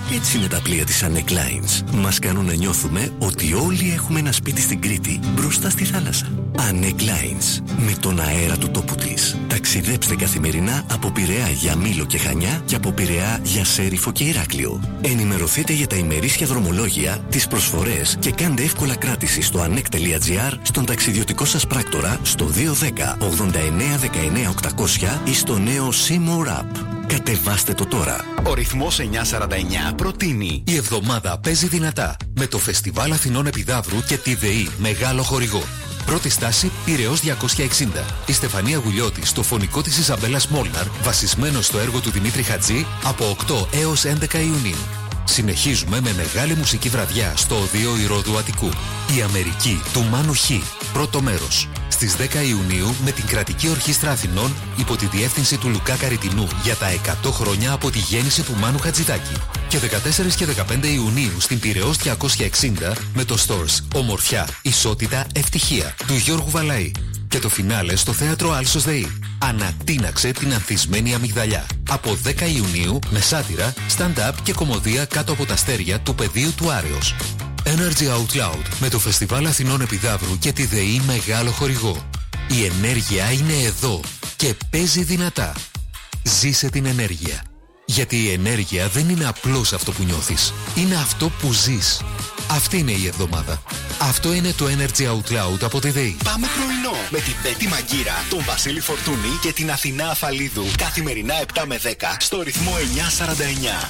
Έτσι είναι τα πλοία της Anec Lines. Μας κάνουν να νιώθουμε ότι όλοι έχουμε ένα σπίτι στην Κρήτη, μπροστά στη θάλασσα. Anec Lines. Με τον αέρα του τόπου της. Ταξιδέψτε καθημερινά από Πειραιά για Μήλο και Χανιά και από Πειραιά για Σέριφο και Ηράκλειο. Ενημερωθείτε για τα ημερήσια δρομολόγια, τις προσφορές και κάντε εύκολα κράτηση στο anec.gr, στον ταξιδιωτικό σας πράκτορα, στο 210 89 19 800 ή στο νέο Seymour App. Κατεβάστε το τώρα. Ο ρυθμός 949 προτείνει. Η εβδομάδα παίζει δυνατά με το Φεστιβάλ Αθηνών Επιδαύρου και τη ΔΕΗ μεγάλο χορηγό. Πρώτη στάση Πειραιώς 260. Η Στεφανία Γουλιώτη στο φωνικό της Ιζαμπέλας Μόλναρ, βασισμένο στο έργο του Δημήτρη Χατζή, από 8 έως 11 Ιουνίου. Συνεχίζουμε με μεγάλη μουσική βραδιά στο Οδείο Ηρώδου Αττικού. Η Αμερική του Μάνου Χ. Πρώτο μέρος. Στις 10 Ιουνίου με την Κρατική Ορχήστρα Αθηνών υπό τη διεύθυνση του Λουκά Καριτινού για τα 100 χρόνια από τη γέννηση του Μάνου Χατζηδάκη. Και 14 και 15 Ιουνίου στην Πειραιώς 260 με το Stores Ομορφιά, Ισότητα, Ευτυχία του Γιώργου Βαλαή. Και το φινάλε στο θέατρο Άλσος ΔΕΗ. Ανατείναξε την ανθισμένη αμυγδαλιά. Από 10 Ιουνίου με σάτυρα, stand-up και κωμωδία κάτω από τα αστέρια του πεδίου του Άρεως. Energy Out Loud με το Φεστιβάλ Αθηνών Επιδαύρου και τη ΔΕΗ μεγάλο χορηγό. Η ενέργεια είναι εδώ και παίζει δυνατά. Ζήσε την ενέργεια. Γιατί η ενέργεια δεν είναι απλώς αυτό που νιώθεις. Είναι αυτό που ζεις. Αυτή είναι η εβδομάδα. Αυτό είναι το Energy Out Loud από τη ΔΕΗ. Πάμε πρωινό με την Πέτη Μαγκύρα, τον Βασίλη Φορτούνη και την Αθηνά Αφαλίδου. Καθημερινά 7 με 10 στο ρυθμό 949.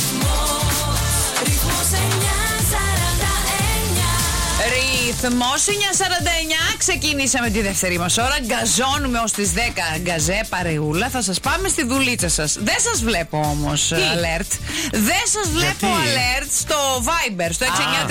Ρυθμός 949. Ξεκινήσαμε τη δεύτερη μας ώρα. Γκαζώνουμε ως τις 10. Γκαζέ, παρεούλα. Θα σας πάμε στη δουλίτσα σας. Δεν σας βλέπω όμως alert. Δεν σας βλέπω alert στο Viber, στο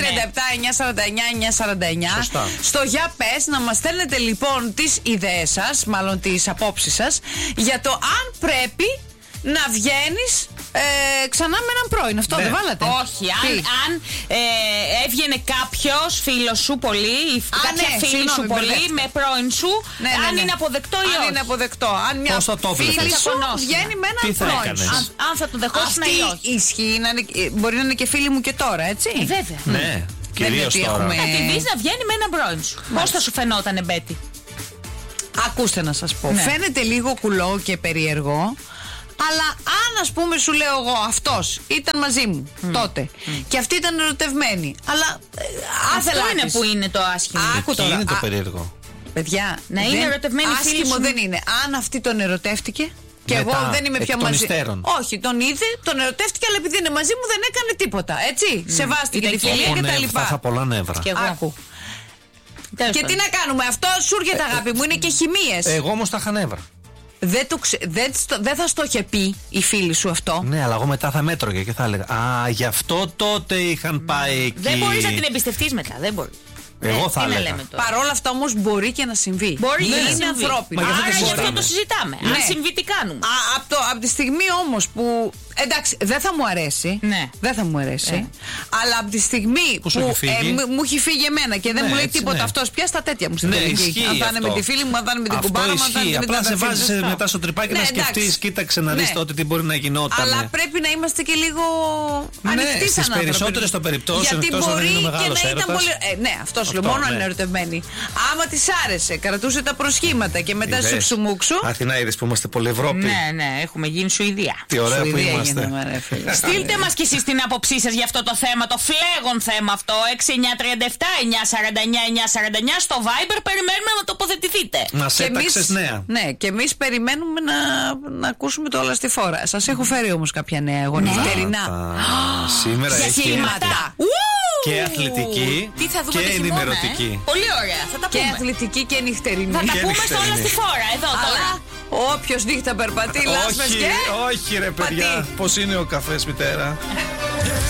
6937-949-949. Στο για πες, να μας στέλνετε λοιπόν τις ιδέες σας, μάλλον τις απόψεις σας, για το αν πρέπει να βγαίνεις ξανά με έναν πρώην. Αυτό δεν βάλατε? Όχι. Αν έβγαινε κάποιος φίλος σου πολύ ή κάποια φίλη σου πολύ με πρώην σου, αν είναι αποδεκτό ή όχι. Αν είναι αποδεκτό. Αν μια φίλη σου βγαίνει με έναν πρώην. Αν θα το δεχόσουν ή όχι. Ισχύει, μπορεί να είναι και φίλοι μου και τώρα, έτσι. Βέβαια. Ναι, κυρίως τώρα. Να την δεις να βγαίνει με έναν πρώην σου. Πώς θα σου φαινότανε, Μπέτη? Ακούστε να σας πω. Φαίνεται λίγο κουλό και περίεργο. Αλλά αν ας πούμε σου λέω εγώ αυτός ήταν μαζί μου τότε και αυτή ήταν ερωτευμένη, αλλά αυτό είναι που είναι το άσχημο. Άκου τώρα. Είναι το περίεργο. Παιδιά, να είναι ερωτευμένη φίλη σου. Άσχημο δεν είναι. Αν αυτή τον ερωτεύτηκε και μετά, εγώ δεν είμαι πια μαζί. Όχι, τον είδε, τον ερωτεύτηκε, αλλά επειδή είναι μαζί μου δεν έκανε τίποτα. Έτσι. Σεβάστηκε τη φιλία και τα λοιπά. Θα είχα πολλά νεύρα. Άκου. Και τι να κάνουμε, αυτό σου έρχεται αγάπη μου, είναι και χημίες. Εγώ όμως τα είχα νεύρα. Δεν θα στο είχε πει η φίλη σου αυτό. Ναι, αλλά εγώ μετά θα μέτρωγε και θα έλεγα Α, γι' αυτό τότε είχαν πάει εκεί. Δεν μπορείς να την εμπιστευτείς μετά. Δεν μπορεί. Εγώ θα έλεγα. Παρ' όλα αυτά όμως μπορεί και να συμβεί. Μπορεί ναι, και να είναι συμβεί. ανθρώπινο. Άρα γι' αυτό το συζητάμε. Ναι. Αν συμβεί, τι κάνουμε. Από τη στιγμή όμως που. Εντάξει, δεν θα μου αρέσει. Ναι. Δεν θα μου αρέσει. Αλλά από τη στιγμή που μου έχει φύγει εμένα και δεν μου λέει τίποτα αυτός, πια στα τέτοια μου στην τελική. Αν θα είναι με τη φίλη μου, αν θα είναι με την κουμπάρα μου, αν θα είναι με την αδερφή μου. Απλά σε βάζεις μετά στο τρυπάκι να σκεφτείς, κοίταξε να δεις τότε τι μπορεί να γινόταν. Αλλά πρέπει να είμαστε και λίγο ανοιχτοί σαν άνθρωποι. Στις περισσότερες των περιπτώσεων, εκτός αν είναι μεγάλος έρωτας. Ναι, αυτό σου λέω, μόνο αν είναι ερωτευμένη. Άμα της άρεσε, κρατούσε τα προσχήματα και μετά σου ξουμούξου. Αθηνά, είδες που είμαστε πολύ Ευρώπη. Ναι, έχουμε γίνει Σουηδία. Τι ωραία που είμαστε. Στείλτε μας κι εσείς την άποψή σας για αυτό το θέμα, το φλέγον θέμα αυτό. 6937-949-949 στο Viber. Περιμένουμε να τοποθετηθείτε. Μας έταξες νέα. Ναι, και εμείς περιμένουμε να ακούσουμε το όλα στη φόρα. Σας έχω φέρει όμως κάποια νέα εγώ νυχτερινά. Σήμερα έχει και αθλητική και ενημερωτική. Πολύ ωραία, θα τα πούμε. Και αθλητική και νυχτερινή. Θα τα πούμε στο όλα στη φόρα, εδώ τώρα. Όποιος νύχτα περπατεί, λάσπες και. Όχι ρε παιδιά, πώς είναι ο καφές μητέρα.